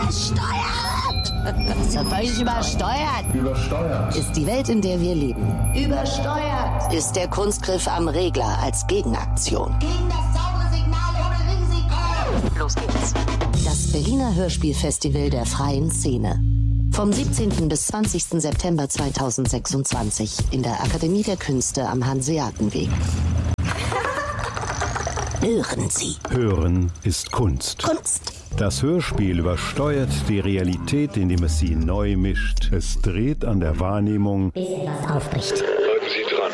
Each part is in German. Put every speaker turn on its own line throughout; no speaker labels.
So völlig übersteuert.
Übersteuert.
Ist die Welt, in der wir leben. Übersteuert. Ist der Kunstgriff am Regler als Gegenaktion.
Gegen das saubere Signal ohne Risiko.
Los geht's. Das Berliner Hörspielfestival der freien Szene. Vom 17. bis 20. September 2026 in der Akademie der Künste am Hanseatenweg. Hören Sie.
Hören ist Kunst.
Kunst.
Das Hörspiel übersteuert die Realität, indem es sie neu mischt. Es dreht an der Wahrnehmung,
Bis etwas aufbricht.
Bleiben Sie dran.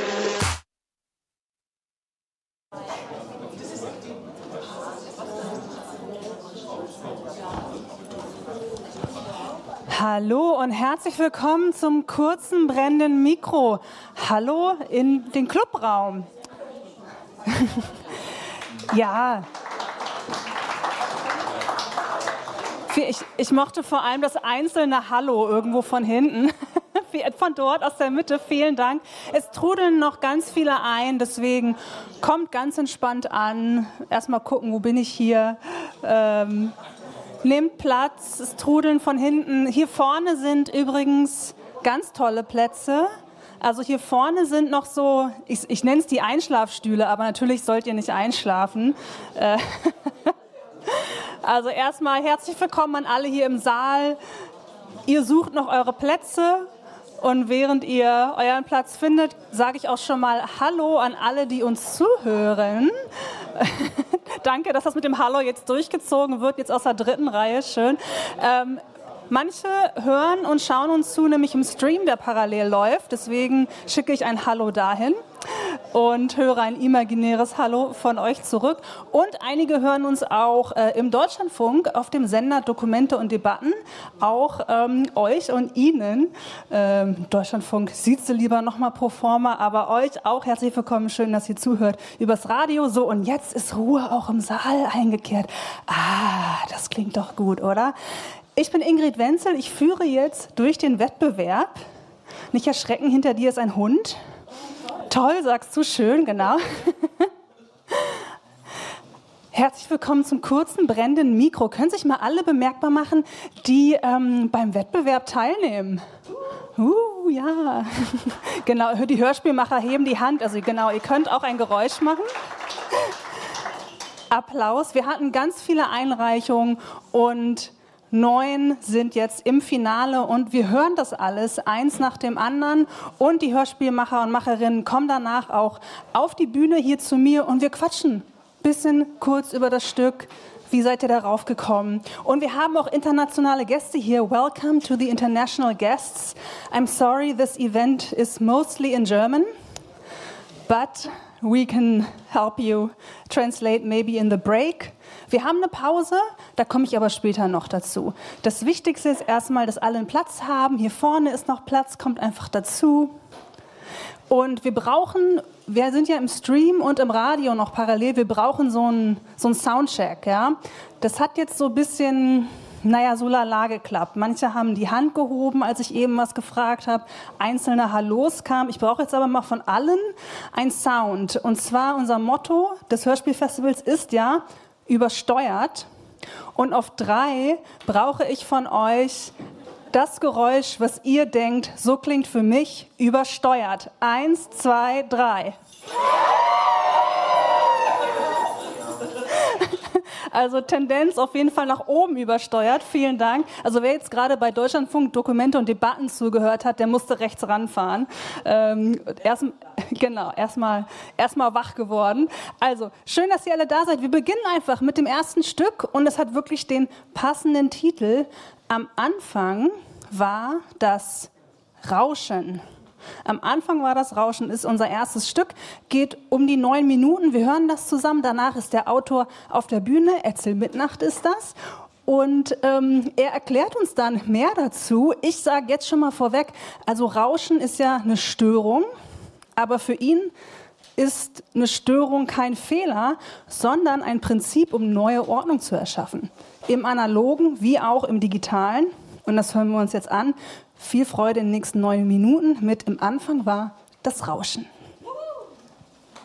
Hallo und herzlich willkommen zum kurzen brennenden Mikro. Hallo in den Clubraum. Ja. Ich mochte vor allem das einzelne Hallo irgendwo von hinten. Von dort aus der Mitte, vielen Dank. Es trudeln noch ganz viele ein, deswegen kommt ganz entspannt an. Erstmal gucken, wo bin ich hier. Nehmt Platz, es trudeln von hinten. Hier vorne sind übrigens ganz tolle Plätze. Also hier vorne sind noch so, ich nenne es die Einschlafstühle, aber natürlich sollt ihr nicht einschlafen. Also erstmal herzlich willkommen an alle hier im Saal. Ihr sucht noch eure Plätze und während ihr euren Platz findet, sage ich auch schon mal Hallo an alle, die uns zuhören. Danke, dass das mit dem Hallo jetzt durchgezogen wird, jetzt aus der dritten Reihe, schön. Manche hören und schauen uns zu, nämlich im Stream, der parallel läuft. Deswegen schicke ich ein Hallo dahin und höre ein imaginäres Hallo von euch zurück. Und einige hören uns auch im Deutschlandfunk auf dem Sender Dokumente und Debatten. Auch euch und Ihnen. Deutschlandfunk sieht sie lieber nochmal pro forma, aber euch auch herzlich willkommen. Schön, dass ihr zuhört übers Radio. So, und jetzt ist Ruhe auch im Saal eingekehrt. Ah, das klingt doch gut, oder? Ich bin Ingrid Wenzel, ich führe jetzt durch den Wettbewerb. Nicht erschrecken, hinter dir ist ein Hund. Toll, sagst du, schön, genau. Herzlich willkommen zum kurzen brennenden Mikro. Können sich mal alle bemerkbar machen, die beim Wettbewerb teilnehmen? Ja. Genau, die Hörspielmacher heben die Hand. Also genau, ihr könnt auch ein Geräusch machen. Applaus. Wir hatten ganz viele Einreichungen und 9 sind jetzt im Finale und wir hören das alles, eins nach dem anderen. Und die Hörspielmacher und Macherinnen kommen danach auch auf die Bühne hier zu mir und wir quatschen ein bisschen kurz über das Stück. Wie seid ihr darauf gekommen? Und wir haben auch internationale Gäste hier. Welcome to the international guests. I'm sorry, this event is mostly in German, but we can help you translate maybe in the break. Wir haben eine Pause, da komme ich aber später noch dazu. Das Wichtigste ist erstmal, dass alle einen Platz haben. Hier vorne ist noch Platz, kommt einfach dazu. Und wir sind ja im Stream und im Radio noch parallel, wir brauchen so einen Soundcheck. Ja? Das hat jetzt so ein bisschen, so lala geklappt. Manche haben die Hand gehoben, als ich eben was gefragt habe. Einzelne Hallos kamen. Ich brauche jetzt aber mal von allen einen Sound. Und zwar unser Motto des Hörspielfestivals ist ja, übersteuert. Und auf 3 brauche ich von euch das Geräusch, was ihr denkt, so klingt für mich übersteuert. 1, 2, 3. Also Tendenz auf jeden Fall nach oben übersteuert. Vielen Dank. Also wer jetzt gerade bei Deutschlandfunk Dokumente und Debatten zugehört hat, der musste rechts ranfahren. Erstmal wach geworden. Also schön, dass ihr alle da seid. Wir beginnen einfach mit dem ersten Stück und es hat wirklich den passenden Titel. Am Anfang war das Rauschen. Am Anfang war das Rauschen, ist unser erstes Stück, geht um die 9 Minuten, wir hören das zusammen, danach ist der Autor auf der Bühne, Etzel Mitnacht ist das und er erklärt uns dann mehr dazu. Ich sage jetzt schon mal vorweg, also Rauschen ist ja eine Störung, aber für ihn ist eine Störung kein Fehler, sondern ein Prinzip, um neue Ordnung zu erschaffen. Im Analogen wie auch im Digitalen und das hören wir uns jetzt an. Viel Freude in den nächsten 9 Minuten mit Im Anfang war das Rauschen.